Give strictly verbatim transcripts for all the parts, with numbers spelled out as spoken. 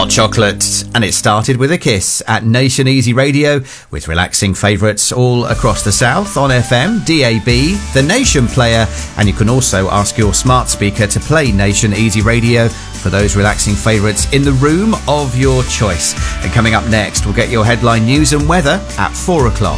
Hot Chocolate, and it started with a kiss at Nation Easy Radio with relaxing favourites all across the south on F M, D A B, the Nation Player, and you can also ask your smart speaker to play Nation Easy Radio for those relaxing favourites in the room of your choice. And coming up next, we'll get your headline news and weather at four o'clock.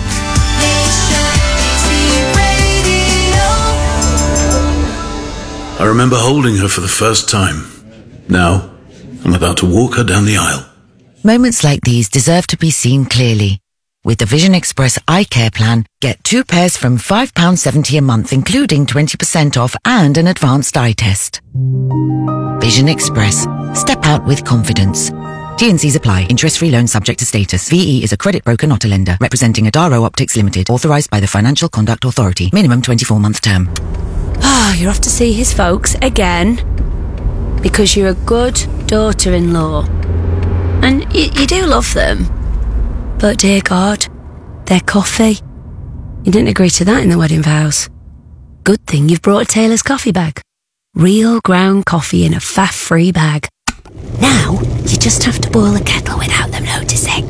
I remember holding her for the first time. Now, I'm about to walk her down the aisle. Moments like these deserve to be seen clearly. With the Vision Express Eye Care Plan, get two pairs from five pounds seventy a month, including twenty percent off and an advanced eye test. Vision Express. Step out with confidence. T and C's apply. Interest-free loan subject to status. V E is a credit broker, not a lender. Representing Adaro Optics Limited. Authorised by the Financial Conduct Authority. Minimum twenty-four month term. Ah, you're off to see his folks again. Because you're a good daughter-in-law. And you, you do love them. But dear God, their coffee. You didn't agree to that in the wedding vows. Good thing you've brought a Taylor's coffee bag. Real ground coffee in a faff-free bag. Now, you just have to boil the kettle without them noticing.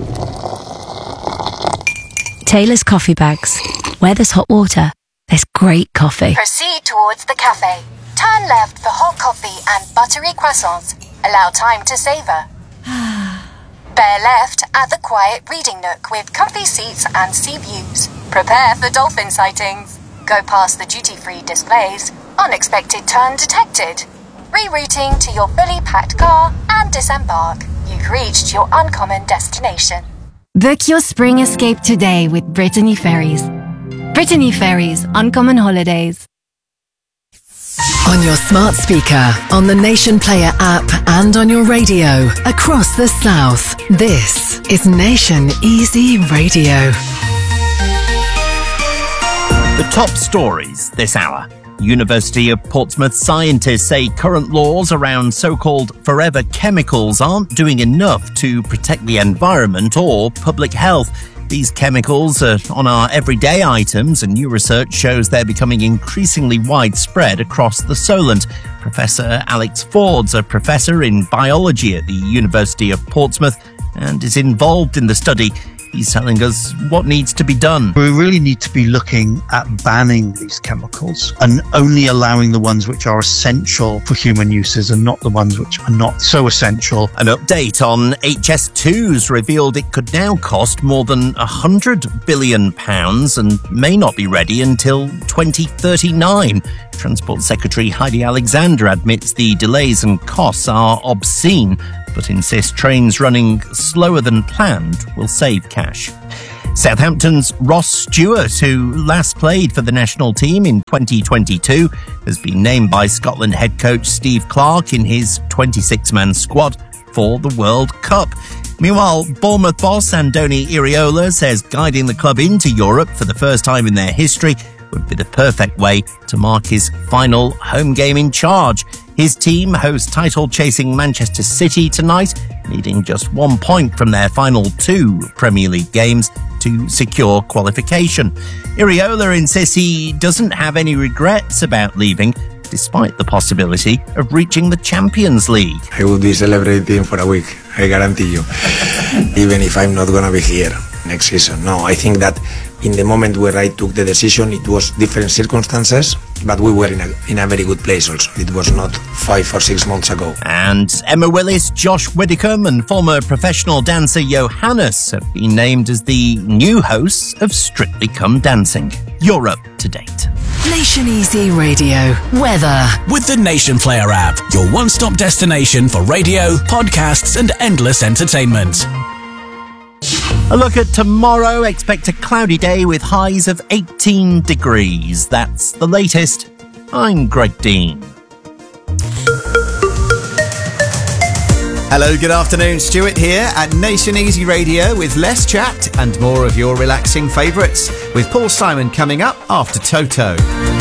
Taylor's coffee bags. Where there's hot water, there's great coffee. Proceed towards the cafe. Turn left for hot coffee and buttery croissants. Allow time to savour. Bear left at the quiet reading nook with comfy seats and sea views. Prepare for dolphin sightings. Go past the duty-free displays. Unexpected turn detected. Rerouting to your fully packed car and disembark. You've reached your uncommon destination. Book your spring escape today with Brittany Ferries. Brittany Ferries, Uncommon Holidays. On your smart speaker, on the Nation Player app, and on your radio across the south. This is Nation Easy Radio. The top stories this hour. University of Portsmouth scientists say current laws around so-called forever chemicals aren't doing enough to protect the environment or public health. These chemicals are on our everyday items, and new research shows they're becoming increasingly widespread across the Solent. Professor Alex Ford's a professor in biology at the University of Portsmouth and is involved in the study. He's telling us what needs to be done. We really need to be looking at banning these chemicals and only allowing the ones which are essential for human uses and not the ones which are not so essential. An update on H S two's revealed it could now cost more than one hundred billion pounds and may not be ready until twenty thirty-nine. Transport Secretary Heidi Alexander admits the delays and costs are obscene, but insists trains running slower than planned will save cash. Southampton's Ross Stewart, who last played for the national team in twenty twenty-two, has been named by Scotland head coach Steve Clarke in his twenty-six man squad for the World Cup. Meanwhile, Bournemouth boss Andoni Iraola says guiding the club into Europe for the first time in their history would be the perfect way to mark his final home game in charge. His team hosts title-chasing Manchester City tonight, needing just one point from their final two Premier League games to secure qualification. Iraola insists he doesn't have any regrets about leaving, despite the possibility of reaching the Champions League. I will be celebrating for a week, I guarantee you, even if I'm not going to be here next season. No, I think that in the moment where I took the decision, it was different circumstances, but we were in a, in a very good place also. It was not five or six months ago. And Emma Willis, Josh Widdicombe and former professional dancer Johannes have been named as the new hosts of Strictly Come Dancing. You're up to date. Nation Easy Radio. Weather. With the Nation Player app, your one-stop destination for radio, podcasts and endless entertainment. A look at tomorrow. Expect a cloudy day with highs of eighteen degrees. That's the latest. I'm Greg Dean. Hello, good afternoon. Stuart here at Nation Easy Radio with less chat and more of your relaxing favourites, with Paul Simon coming up after Toto.